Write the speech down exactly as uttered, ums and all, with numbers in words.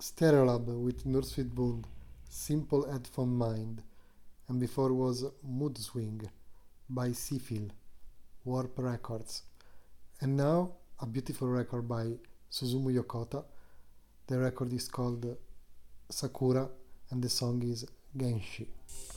Stereolab with Nurse Bund, Simple Headphone Mind, and before was Mood Swing by Seafil, Warp Records. And now a beautiful record by Susumu Yokota. The record is called Sakura and the song is Genshi.